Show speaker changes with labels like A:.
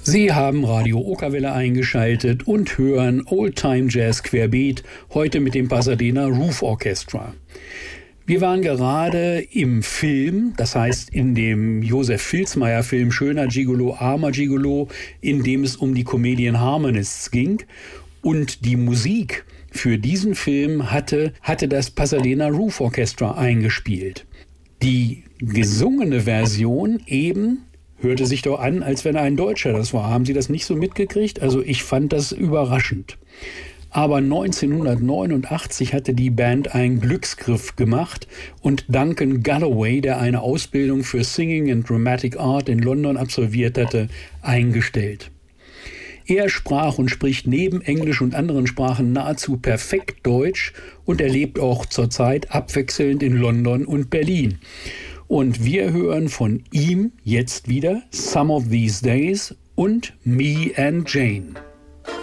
A: Sie haben Radio Okerwelle eingeschaltet und hören Old-Time Jazz querbeet, heute mit dem Pasadena Roof Orchestra. Wir waren gerade im Film, das heißt in dem Josef Filzmaier-Film Schöner Gigolo, armer Gigolo, in dem es um die Comedian Harmonists ging. Und die Musik für diesen Film hatte das Pasadena Roof Orchestra eingespielt. Die gesungene Version eben hörte sich doch an, als wenn ein Deutscher das war. Haben Sie das nicht so mitgekriegt? Also ich fand das überraschend. Aber 1989 hatte die Band einen Glücksgriff gemacht und Duncan Galloway, der eine Ausbildung für Singing and Dramatic Art in London absolviert hatte, eingestellt. Er sprach und spricht neben Englisch und anderen Sprachen nahezu perfekt Deutsch und er lebt auch zurzeit abwechselnd in London und Berlin. Und wir hören von ihm jetzt wieder Some of These Days und Me and Jane.